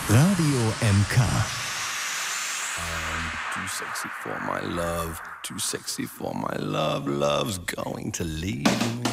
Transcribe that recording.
Radio MK. Too sexy for my love, too sexy for my love, love's going to leave me.